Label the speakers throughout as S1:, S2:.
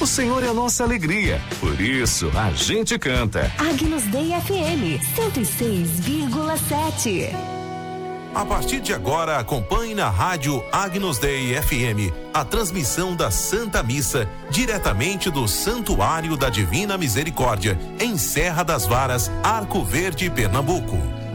S1: Senhor é a nossa alegria, por isso a gente canta.
S2: Agnus Dei FM 106,7.
S3: A partir de agora, acompanhe na rádio Agnus Dei FM a transmissão da Santa Missa, diretamente do Santuário da Divina Misericórdia, em Serra das Varas, Arco Verde, Pernambuco.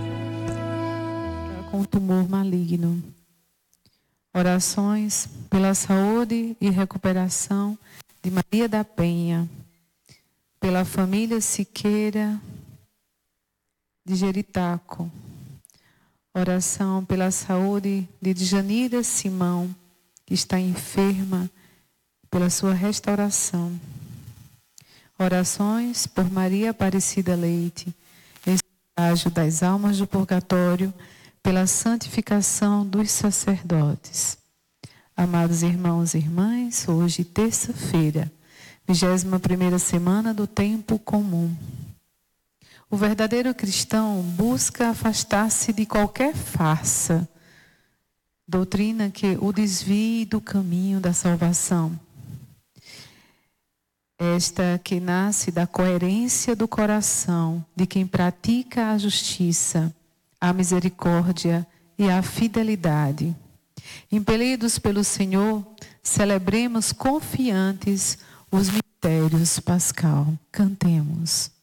S4: Com tumor maligno. Orações pela saúde e recuperação de Maria da Penha, pela família Siqueira de Jeritaco. Oração pela saúde de Djanira Simão, que está enferma, pela sua restauração. Orações por Maria Aparecida Leite, estágio das almas do purgatório, pela santificação dos sacerdotes. Amados irmãos e irmãs, hoje terça-feira, 21ª semana do tempo comum. O verdadeiro cristão busca afastar-se de qualquer farsa, doutrina que o desvie do caminho da salvação. Esta que nasce da coerência do coração de quem pratica a justiça, a misericórdia e a fidelidade. Impelidos pelo Senhor, celebremos confiantes os mistérios pascal. Cantemos.